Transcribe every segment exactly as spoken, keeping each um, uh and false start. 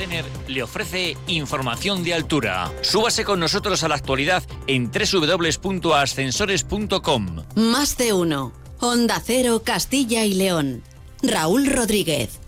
Ryanair le ofrece información de altura. Súbase con nosotros a la actualidad en doble u doble u doble u punto ascensores punto com. Más de uno. Onda Cero, Castilla y León. Raúl Rodríguez.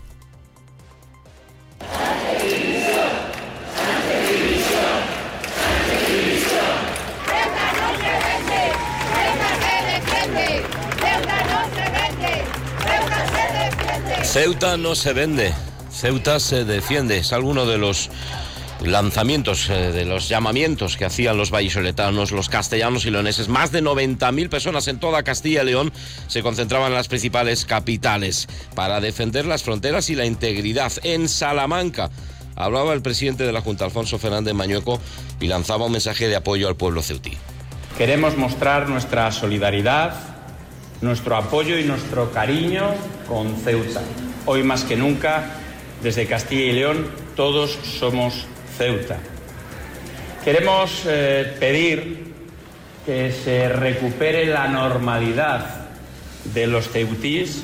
Ceuta no se vende, Ceuta se defiende. Es alguno de los lanzamientos, eh, de los llamamientos que hacían los vallisoletanos, los castellanos y leoneses. Más de noventa mil personas en toda Castilla y León se concentraban en las principales capitales para defender las fronteras y la integridad. En Salamanca hablaba el presidente de la Junta, Alfonso Fernández Mañueco, y lanzaba un mensaje de apoyo al pueblo ceutí. Queremos mostrar nuestra solidaridad, nuestro apoyo y nuestro cariño con Ceuta. Hoy más que nunca, desde Castilla y León, todos somos Ceuta. Queremos eh, pedir que se recupere la normalidad de los ceutíes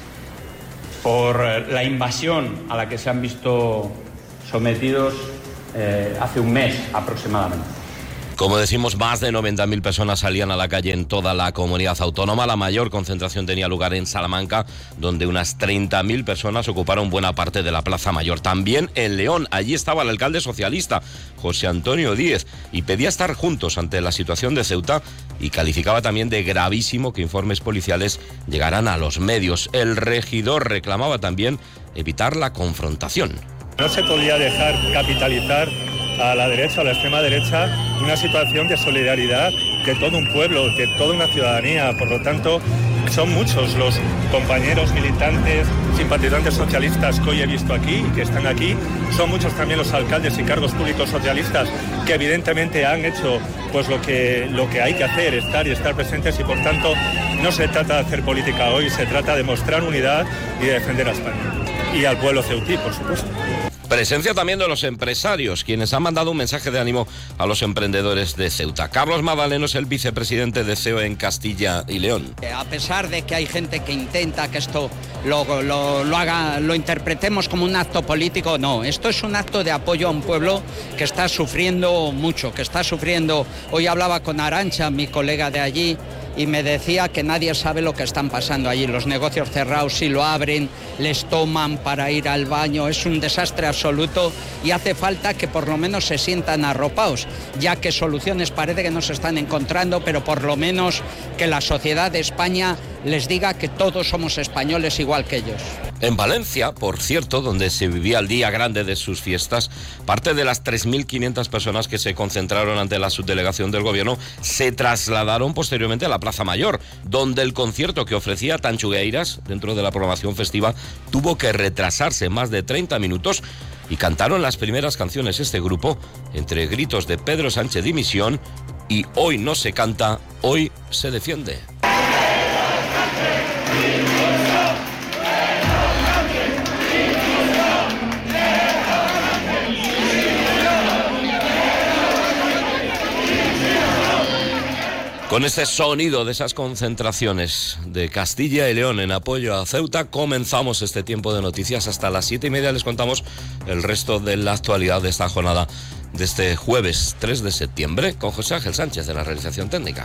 por la invasión a la que se han visto sometidos eh, hace un mes aproximadamente. Como decimos, más de noventa mil personas salían a la calle en toda la comunidad autónoma. La mayor concentración tenía lugar en Salamanca, donde unas treinta mil personas ocuparon buena parte de la Plaza Mayor. También en León, allí estaba el alcalde socialista, José Antonio Díez, y pedía estar juntos ante la situación de Ceuta y calificaba también de gravísimo que informes policiales llegaran a los medios. El regidor reclamaba también evitar la confrontación. No se podía dejar capitalizar a la derecha, a la extrema derecha, una situación de solidaridad de todo un pueblo, de toda una ciudadanía. Por lo tanto, son muchos los compañeros militantes, simpatizantes socialistas que hoy he visto aquí y que están aquí. Son muchos también los alcaldes y cargos públicos socialistas que evidentemente han hecho pues lo que, lo que hay que hacer, estar y estar presentes, y por tanto no se trata de hacer política hoy, se trata de mostrar unidad y de defender a España y al pueblo ceutí, por supuesto. Presencia también de los empresarios, quienes han mandado un mensaje de ánimo a los emprendedores de Ceuta. Carlos Madaleno es el vicepresidente de C E O en Castilla y León. A pesar de que hay gente que intenta que esto lo, lo, lo haga, lo interpretemos como un acto político, no, esto es un acto de apoyo a un pueblo que está sufriendo mucho, que está sufriendo. Hoy hablaba con Arantxa, mi colega de allí, y me decía que nadie sabe lo que están pasando allí. Los negocios cerrados, si lo abren, les toman para ir al baño. Es un desastre absoluto y hace falta que por lo menos se sientan arropados, ya que soluciones parece que no se están encontrando, pero por lo menos que la sociedad de España les diga que todos somos españoles igual que ellos. En Valencia, por cierto, donde se vivía el día grande de sus fiestas, parte de las tres mil quinientas personas que se concentraron ante la subdelegación del gobierno se trasladaron posteriormente a la Plaza Mayor, donde el concierto que ofrecía Tanchugueiras, dentro de la programación festiva, tuvo que retrasarse más de treinta minutos y cantaron las primeras canciones este grupo, entre gritos de Pedro Sánchez dimisión y hoy no se canta, hoy se defiende. Con este sonido de esas concentraciones de Castilla y León en apoyo a Ceuta, comenzamos este tiempo de noticias. Hasta las siete y media les contamos el resto de la actualidad de esta jornada de este jueves tres de septiembre con José Ángel Sánchez de la realización técnica.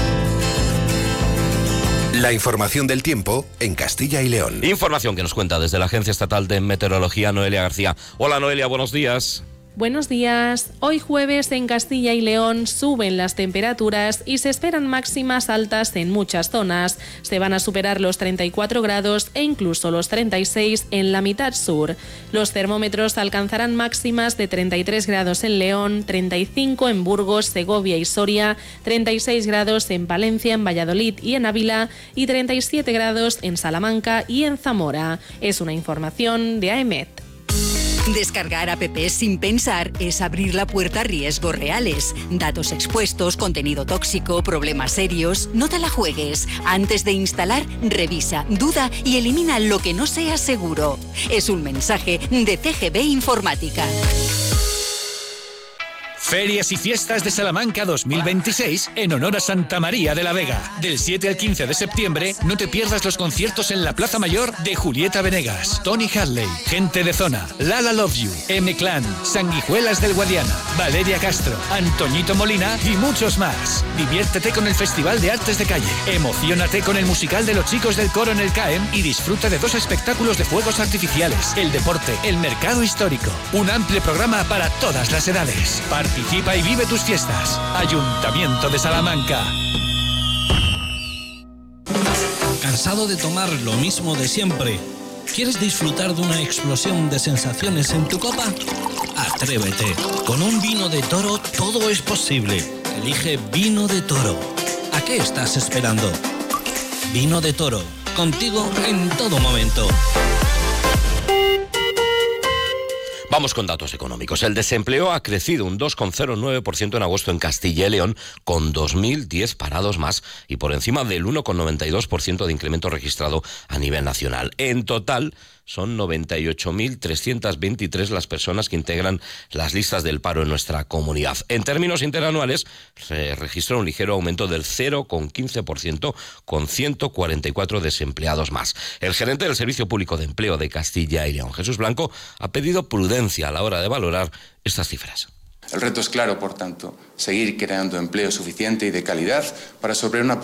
La información del tiempo en Castilla y León. Información que nos cuenta desde la Agencia Estatal de Meteorología, Noelia García. Hola Noelia, buenos días. Buenos días. Hoy jueves en Castilla y León suben las temperaturas y se esperan máximas altas en muchas zonas. Se van a superar los treinta y cuatro grados e incluso los treinta y seis en la mitad sur. Los termómetros alcanzarán máximas de treinta y tres grados en León, treinta y cinco en Burgos, Segovia y Soria, treinta y seis grados en Palencia, en Valladolid y en Ávila y treinta y siete grados en Salamanca y en Zamora. Es una información de AEMET. Descargar apps sin pensar es abrir la puerta a riesgos reales. Datos expuestos, contenido tóxico, problemas serios. No te la juegues. Antes de instalar, revisa, duda y elimina lo que no sea seguro. Es un mensaje de C G B Informática. Ferias y Fiestas de Salamanca dos mil veintiséis en honor a Santa María de la Vega. Del siete al quince de septiembre, no te pierdas los conciertos en la Plaza Mayor de Julieta Venegas, Tony Hadley, Gente de Zona, Lala Love You, M-Clan, Sanguijuelas del Guadiana, Valeria Castro, Antoñito Molina y muchos más. Diviértete con el Festival de Artes de Calle, emociónate con el musical de los chicos del coro en el C A E M y disfruta de dos espectáculos de fuegos artificiales, el deporte, el mercado histórico. Un amplio programa para todas las edades. Participa y vive tus fiestas. Ayuntamiento de Salamanca. ¿Cansado de tomar lo mismo de siempre? ¿Quieres disfrutar de una explosión de sensaciones en tu copa? Atrévete. Con un vino de Toro todo es posible. Elige Vino de Toro. ¿A qué estás esperando? Vino de Toro. Contigo en todo momento. Vamos con datos económicos. El desempleo ha crecido un dos coma cero nueve por ciento en agosto en Castilla y León, con dos mil diez parados más y por encima del uno coma noventa y dos por ciento de incremento registrado a nivel nacional. En total, son noventa y ocho mil trescientas veintitrés las personas que integran las listas del paro en nuestra comunidad. En términos interanuales, se registró un ligero aumento del cero coma quince por ciento, con ciento cuarenta y cuatro desempleados más. El gerente del Servicio Público de Empleo de Castilla y León, Jesús Blanco, ha pedido prudencia a la hora de valorar estas cifras. El reto es claro, por tanto, seguir creando empleo suficiente y de calidad para sobre una